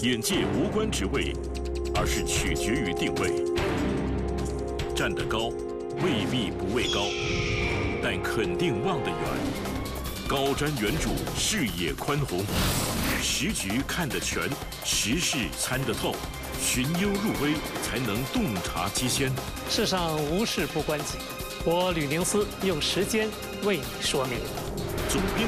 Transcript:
眼界无关职位，而是取决于定位。站得高，未必不畏高，但肯定望得远。高瞻远瞩，视野宽宏，时局看得全，时事参得透，寻幽入微，才能洞察机先。 世上无事不关己，我吕宁思用时间为你说明。 总编。